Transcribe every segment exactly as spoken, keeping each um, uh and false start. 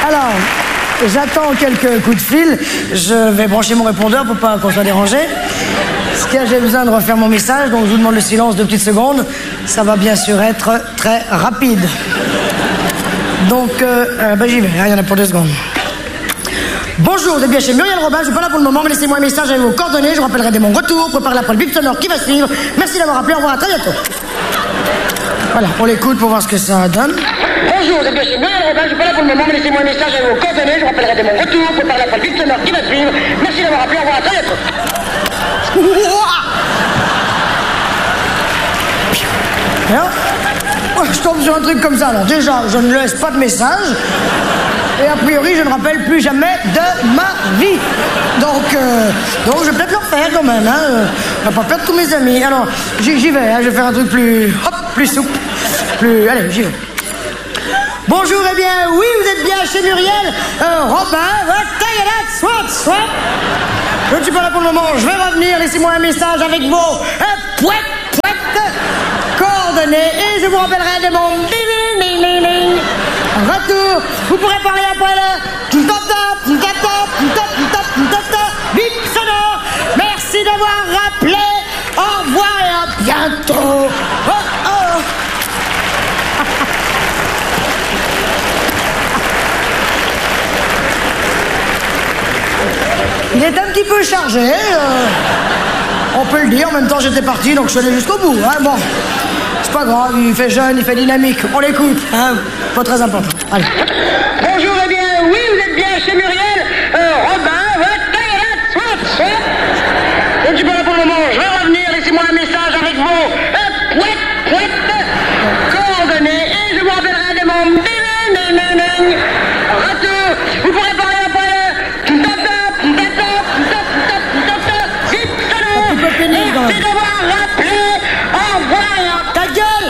Alors, j'attends quelques coups de fil. Je vais brancher mon répondeur pour pas qu'on soit dérangé. Parce que j'ai besoin de refaire mon message, donc je vous demande le silence deux petites secondes. Ça va bien sûr être très rapide. Donc, euh, euh, ben j'y vais, hein, il y en a pour deux secondes. Bonjour, vous êtes bien chez Muriel Robin, je suis pas là pour le moment, mais laissez-moi un message avec vos coordonnées, je vous rappellerai dès mon retour, préparez après le bip sonore qui va suivre. Merci d'avoir appelé, au revoir, à très bientôt. Voilà, on l'écoute pour voir ce que ça donne. Bonjour, vous êtes bien chez Muriel Robin, je suis pas là pour le moment, mais laissez-moi un message avec vos coordonnées, je vous rappellerai dès mon retour, préparez après le bip sonore qui va suivre. Merci d'avoir appelé, au revoir, à très bientôt. Bien. Ouais, je tombe sur un truc comme ça, alors déjà, je ne laisse pas de message. Et a priori, je ne rappelle plus jamais de ma vie. Donc, euh, donc je vais peut-être le refaire quand même. Hein. On va pas perdre tous mes amis. Alors, j'y vais. Hein. Je vais faire un truc plus, hop, plus souple. Plus, allez, j'y vais. Bonjour, eh bien, oui, vous êtes bien chez Muriel. Euh, Robin, swat, swat. Je ne suis pas là pour le moment. Je vais revenir. Laissez-moi un message avec vos euh, pouet, pouet, coordonnées. Et je vous rappellerai de mon ding, ding, ding, ding. Retour, vous pourrez parler après le bip sonore. Merci d'avoir rappelé. Au revoir et à bientôt. Oh, oh. Il est un petit peu chargé. Euh, on peut le dire. En même temps, j'étais parti, donc je suis allé jusqu'au bout. Hein, bon. C'est pas grave, il fait jeune, il fait dynamique. On l'écoute, hein. Pas très important. Allez. Bonjour, eh bien, oui, vous êtes bien chez Muriel. Euh, Robin, je ne suis pas là pour le moment. Je vais revenir. Laissez-moi un message avec vos euh, pouet, pouet, coordonnées. Et je vous rappellerai de mon retour. Vous pourrez parler après le merci d'avoir rappelé. Au revoir. Ta gueule.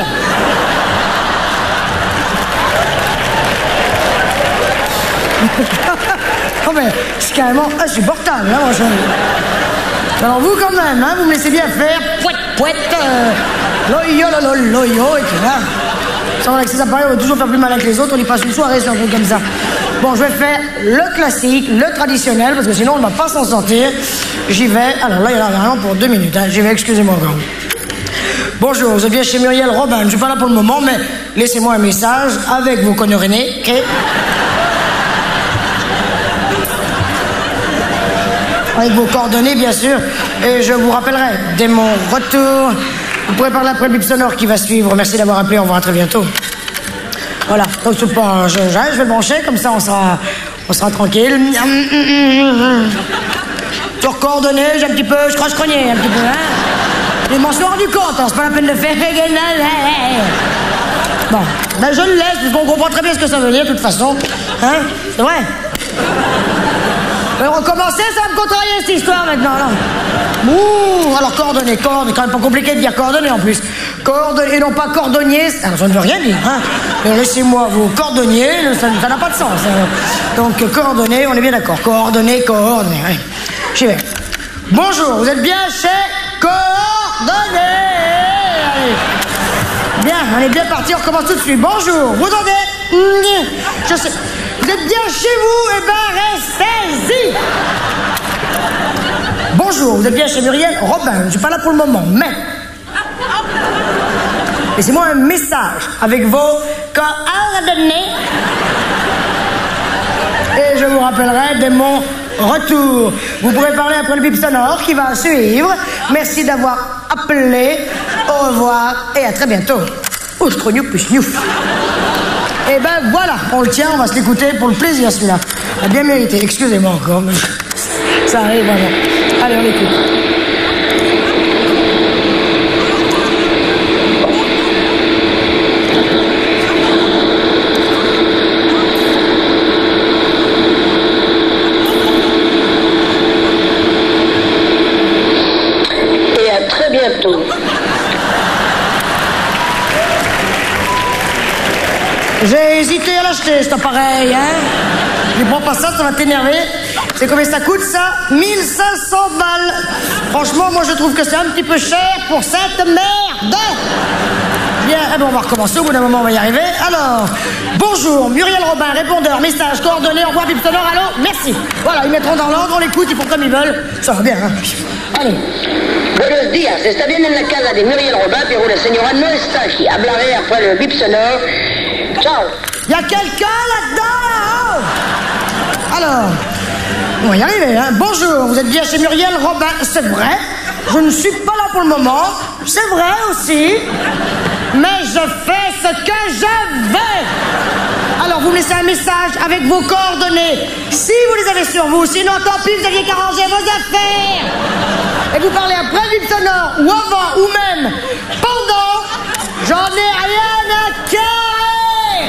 Oh mais c'est carrément insupportable, hein, moi je... Alors vous quand même, hein, vous me laissez bien faire pouet pouet, euh, loyo lolo loyo et tout, hein. Ça, avec ces appareils, on va toujours faire plus malin que les autres, on y passe une soirée sur un truc comme ça. Bon, je vais faire le classique, le traditionnel, parce que sinon on ne va pas s'en sortir. J'y vais, alors là il y en a vraiment pour deux minutes, hein. J'y vais, excusez-moi encore. Bonjour, vous êtes bien chez Muriel Robin, je ne suis pas là pour le moment, mais laissez-moi un message avec vos conneries, ok? Avec vos coordonnées, bien sûr, et je vous rappellerai dès mon retour. Vous pourrez parler après le bip sonore qui va suivre. Merci d'avoir appelé, au revoir, à très bientôt. Voilà, donc c'est pas, je, je vais brancher, comme ça on sera, on sera tranquille. Sur coordonnées, j'ai un petit peu, je croche-crogné un petit peu, hein. Je m'en suis rendu compte, hein, c'est pas la peine de faire. Bon, ben je le laisse, parce qu'on comprend très bien ce que ça veut dire, de toute façon. Hein, c'est vrai. Mais recommencer, ça va me contrarier cette histoire maintenant, là. Ouh, alors coordonnées, coordonnées, quand même pas compliqué de dire coordonnées en plus. Coordonnées, et non pas cordonniers, alors ça ne veut rien dire, hein. Laissez-moi vos cordonniers, ça n'a pas de sens. Hein. Donc coordonnées, on est bien d'accord. Coordonnées, coordonnées, oui. J'y vais. Bonjour, vous êtes bien chez Coordonnées. Allez. Bien, on est bien parti, on recommence tout de suite. Bonjour, vous entendez? Je sais. Vous êtes bien chez vous, eh ben restez-y. Bonjour, vous êtes bien chez Muriel Robin, je ne suis pas là pour le moment, mais... Laissez-moi un message avec vos coordonnées. Et je vous rappellerai dès mon retour. Vous pourrez parler après le bip sonore qui va suivre. Merci d'avoir appelé. Au revoir et à très bientôt. Ouf, trop gnouf, plus gnouf. Et ben voilà, on le tient, on va se l'écouter pour le plaisir celui-là. On a bien mérité, excusez-moi encore, mais ça arrive vraiment. Allez, on l'écoute. Et à très bientôt. J'ai hésité à l'acheter, cet appareil, hein. Ne prends pas ça, ça va t'énerver. C'est combien ça coûte, ça? mille cinq cents balles. Franchement, moi, je trouve que c'est un petit peu cher pour cette merde. Bien, eh ben on va recommencer, au bout d'un moment on va y arriver. Alors, bonjour, Muriel Robin, répondeur, message, coordonnées, envoi, bip sonore, allô, merci. Voilà, ils mettront dans l'ordre, on l'écoute, ils font comme ils veulent. Ça va bien, hein. Allez. Buenos días, está bien en la casa de Muriel Robin, pero la señora no está aquí. Hablaré après le bip sonore. Ciao. Y a quelqu'un là-dedans, là-haut? Alors, on va y arriver, hein. Bonjour, vous êtes bien chez Muriel Robin, c'est vrai. Je ne suis pas là pour le moment, c'est vrai aussi. Mais je fais ce que je veux. Alors, vous me laissez un message avec vos coordonnées, si vous les avez sur vous. Sinon, tant pis, vous aviez qu'à ranger vos affaires. Et vous parlez après le bip sonore, ou avant, ou même pendant. J'en ai rien à faire.